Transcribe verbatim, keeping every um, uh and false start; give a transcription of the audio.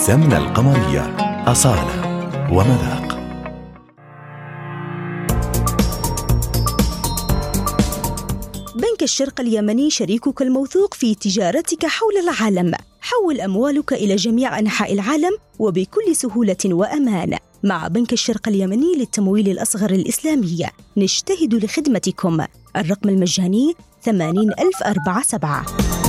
سمنة القمرية، أصالة ومذاق. بنك الشرق اليمني شريكك الموثوق في تجارتك حول العالم. حول أموالك إلى جميع أنحاء العالم وبكل سهولة وأمان. مع بنك الشرق اليمني للتمويل الأصغر الإسلامي، نجتهد لخدمتكم. الرقم المجاني ثمانين ألف وأربعة وسبعين.